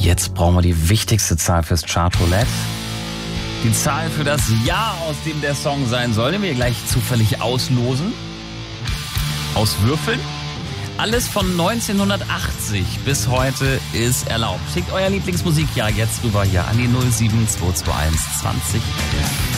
jetzt brauchen wir die wichtigste Zahl fürs Chartroulette. Die Zahl für das Jahr, aus dem der Song sein soll, den wir gleich zufällig auslosen. Auswürfeln. Alles von 1980 bis heute ist erlaubt. Schickt euer Lieblingsmusikjahr jetzt rüber hier an die 07221 2011.